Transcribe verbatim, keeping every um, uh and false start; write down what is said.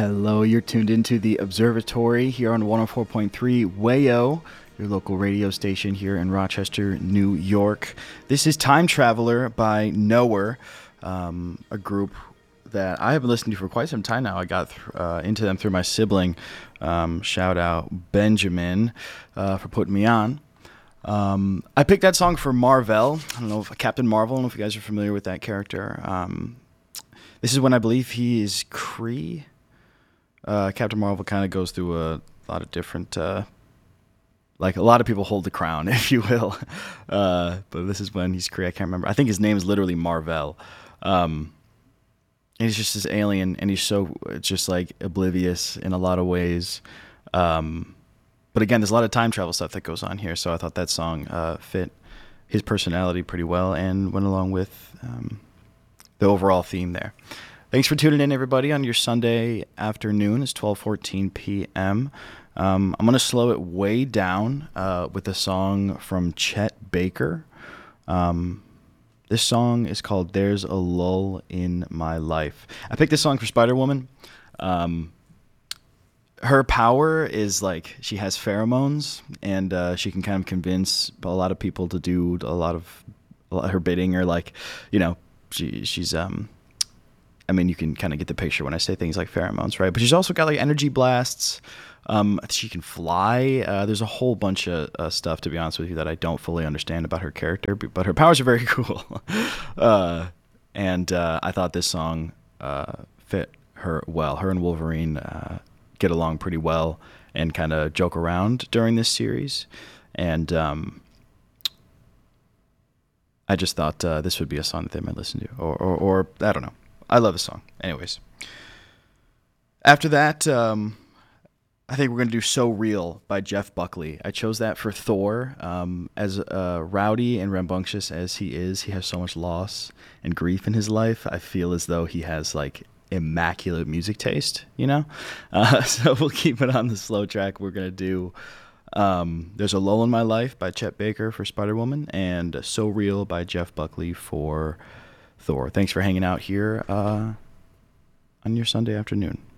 Hello, you're tuned into the Observatory here on one oh four point three Wayo, your local radio station here in Rochester, New York. This is Time Traveler by Knower, um, a group that I have been listening to for quite some time now. I got th- uh, into them through my sibling. Um, shout out Benjamin uh, for putting me on. Um, I picked that song for Marvel. I don't know if Captain Marvel. I don't know if you guys are familiar with that character. Um, this is when I believe he is Kree. Uh, Captain Marvel kind of goes through a lot of different, uh, like a lot of people hold the crown, if you will. Uh, but this is when he's Kree. I can't remember. I think his name is literally Marvel. Um, and he's just this alien, and he's so just like oblivious in a lot of ways. Um, but again, there's a lot of time travel stuff that goes on here. So I thought that song uh, fit his personality pretty well and went along with um, the overall theme there. Thanks for tuning in, everybody, on your Sunday afternoon. It's twelve fourteen p.m. Um, I'm going to slow it way down uh, with a song from Chet Baker. Um, this song is called There's a Lull in My Life. I picked this song for Spider-Woman. Um, her power is like she has pheromones, and uh, she can kind of convince a lot of people to do a lot of, a lot of her bidding, or like, you know, she she's... um. I mean, you can kind of get the picture when I say things like pheromones, right? But she's also got like energy blasts. Um, she can fly. Uh, there's a whole bunch of uh, stuff, to be honest with you, that I don't fully understand about her character, but her powers are very cool. uh, and uh, I thought this song uh, fit her well. Her and Wolverine uh, get along pretty well and kind of joke around during this series. And um, I just thought uh, this would be a song that they might listen to, or, or, or I don't know. I love the song. Anyways, after that, um, I think we're going to do So Real by Jeff Buckley. I chose that for Thor. Um, as uh, rowdy and rambunctious as he is, he has so much loss and grief in his life. I feel as though he has like immaculate music taste, you know? Uh, so we'll keep it on the slow track. We're going to do um, There's a Lull in My Life by Chet Baker for Spider-Woman, and So Real by Jeff Buckley for Thor. Thanks for hanging out here uh, on your Sunday afternoon.